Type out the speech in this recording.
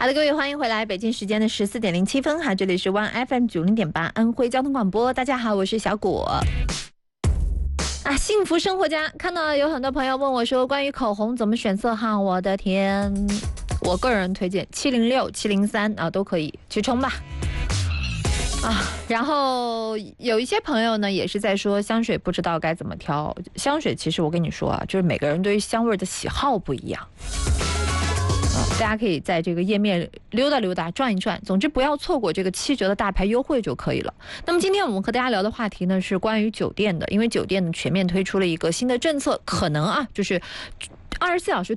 好的，各位欢迎回来，北京时间的14:07哈，这里是 One FM 90.8安徽交通广播，大家好，我是小果。幸福生活家，看到有很多朋友问我说，关于口红怎么选色号，我的天，我个人推荐706、703都可以去冲吧。然后有一些朋友呢也是在说香水不知道该怎么挑。香水其实我跟你说就是每个人对于香味的喜好不一样。大家可以在这个页面溜达溜达转一转，总之不要错过这个7折的大牌优惠就可以了。那么今天我们和大家聊的话题呢是关于酒店的，因为酒店呢全面推出了一个新的政策，可能就是24小时